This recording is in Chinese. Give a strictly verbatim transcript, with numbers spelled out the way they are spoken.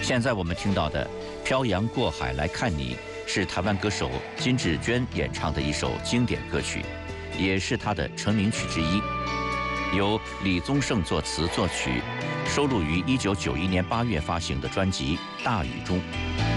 现在我们听到的《漂洋过海来看你》是台湾歌手金志娟演唱的一首经典歌曲，也是她的成名曲之一，由李宗盛作词作曲，收录于一九九一年八月发行的专辑《大雨中》。